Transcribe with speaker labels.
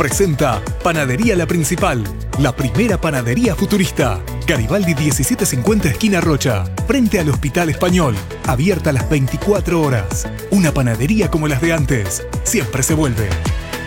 Speaker 1: presenta Panadería La Principal, la primera panadería futurista. Garibaldi 1750 esquina Rocha, frente al Hospital Español, abierta las 24 horas. Una panadería como las de antes, siempre se vuelve.